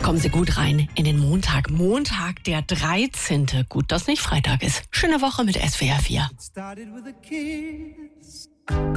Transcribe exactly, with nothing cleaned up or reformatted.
Kommen Sie gut rein in den Montag. Montag, der dreizehnte Gut, dass nicht Freitag ist. Schöne Woche mit S W R vier.